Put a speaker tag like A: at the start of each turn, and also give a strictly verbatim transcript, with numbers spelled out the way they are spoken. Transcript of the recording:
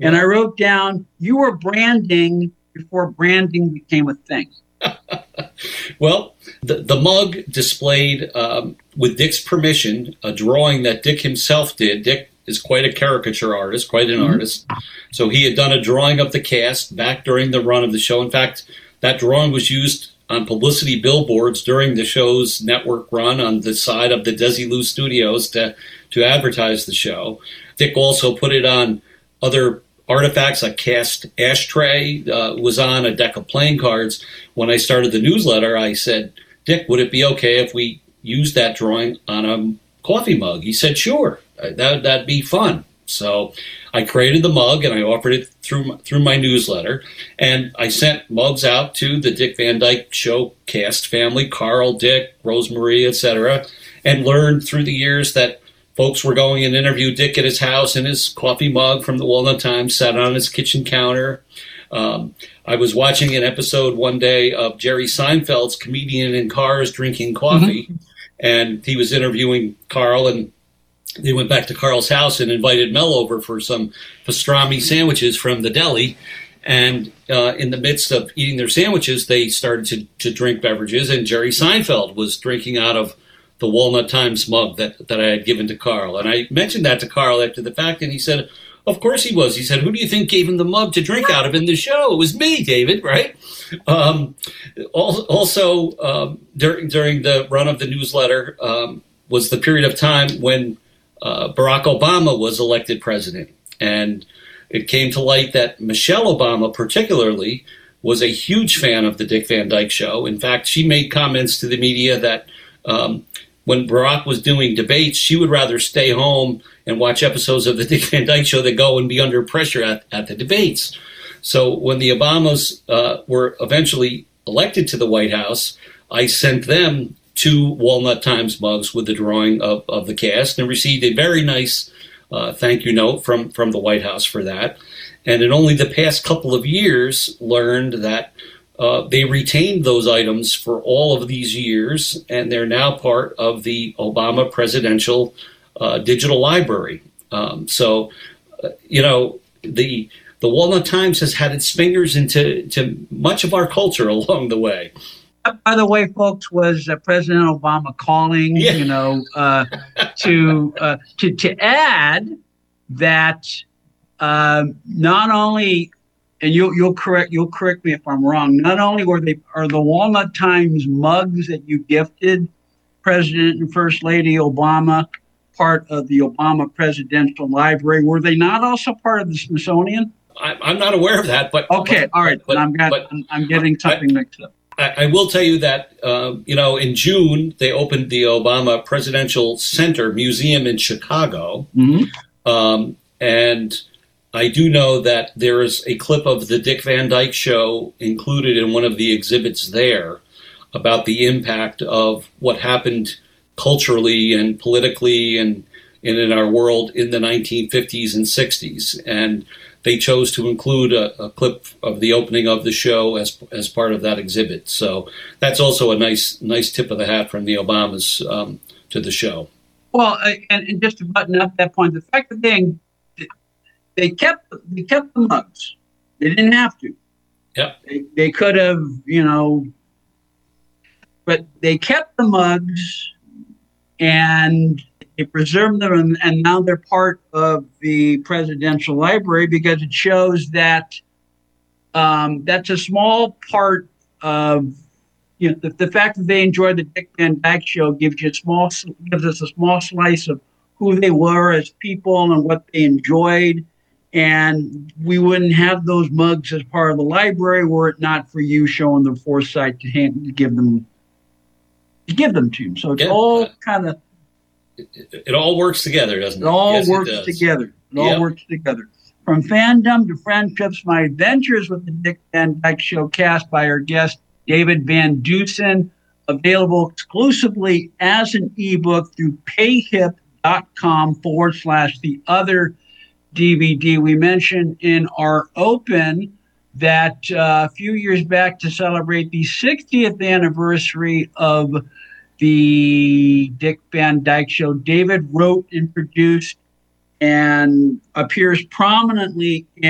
A: And I wrote down, you were branding before branding became a thing.
B: Well, the, the mug displayed, um, with Dick's permission, a drawing that Dick himself did. Dick is quite a caricature artist, quite an mm-hmm. artist. So he had done a drawing of the cast back during the run of the show. In fact, that drawing was used on publicity billboards during the show's network run on the side of the Desilu Studios to, to advertise the show. Dick also put it on other artifacts. A cast ashtray uh, was on a deck of playing cards. When I started the newsletter, I said, Dick, would it be okay if we used that drawing on a coffee mug? He said, sure, that, that'd be fun. So I created the mug and I offered it through through my newsletter. And I sent mugs out to the Dick Van Dyke Show cast family, Carl, Dick, Rosemarie, et cetera, and learned through the years that folks were going and interview Dick at his house, and his coffee mug from the Walnut Times sat on his kitchen counter. Um, I was watching an episode one day of Jerry Seinfeld's Comedian in Cars Drinking Coffee, mm-hmm. and he was interviewing Carl, and they went back to Carl's house and invited Mel over for some pastrami sandwiches from the deli. And uh, in the midst of eating their sandwiches, they started to, to drink beverages, and Jerry Seinfeld was drinking out of the Walnut Times mug that, that I had given to Carl. And I mentioned that to Carl after the fact, and he said, of course he was. He said, who do you think gave him the mug to drink out of in the show? It was me, David, right? Um, also, um, during, during the run of the newsletter um, was the period of time when uh, Barack Obama was elected president. And it came to light that Michelle Obama particularly was a huge fan of the Dick Van Dyke Show. In fact, she made comments to the media that um, when Barack was doing debates, she would rather stay home and watch episodes of the Dick Van Dyke Show than go and be under pressure at, at the debates. So when the Obamas uh, were eventually elected to the White House, I sent them two Walnut Times mugs with the drawing of, of the cast and received a very nice uh, thank you note from, from the White House for that. And in only the past couple of years learned that uh, they retained those items for all of these years, and they're now part of the Obama Presidential uh, Digital Library. Um, so, uh, you know, the the Walnut Times has had its fingers into to much of our culture along the way.
A: By the way, folks, was uh, President Obama calling, yeah. you know, uh, to uh, to to add that uh, not only, and you'll you'll correct you'll correct me if I'm wrong. Not only were they are the Walnut Times mugs that you gifted President and First Lady Obama part of the Obama Presidential Library, were they not also part of the Smithsonian?
B: I, I'm not aware of that, but
A: okay,
B: but,
A: all right,
B: but,
A: I'm, got,
B: but,
A: I'm I'm getting something
B: I,
A: mixed up.
B: I will tell you that, uh, you know, in June, they opened the Obama Presidential Center Museum in Chicago. Mm-hmm. Um, and I do know that there is a clip of the Dick Van Dyke Show included in one of the exhibits there about the impact of what happened culturally and politically and, and in our world in the nineteen fifties and sixties. And they chose to include a, a clip of the opening of the show as as part of that exhibit. So that's also a nice nice tip of the hat from the Obamas um, to the show.
A: Well, and, and just to button up that point, the fact that they they kept they kept the mugs, they didn't have to.
B: Yep.
A: They, they could have, you know, but they kept the mugs and they preserved them, and, and now they're part of the Presidential Library because it shows that um, that's a small part of, you know, the, the fact that they enjoyed the Dick Van Dyke Show gives you a small gives us a small slice of who they were as people and what they enjoyed, and we wouldn't have those mugs as part of the library were it not for you showing the foresight to, hand, to give them to give them to them. So it's yeah. all kind of.
B: It, it all works together, doesn't it?
A: It all
B: yes,
A: works
B: it
A: together. It
B: yep.
A: all works together. From fandom to friendships, my adventures with the Dick Van Dyke Show cast by our guest, David Van Dusen, available exclusively as an ebook through payhip.com forward slash the other D V D. We mentioned in our open that uh, a few years back to celebrate the sixtieth anniversary of the Dick Van Dyke Show, David wrote and produced and appears prominently in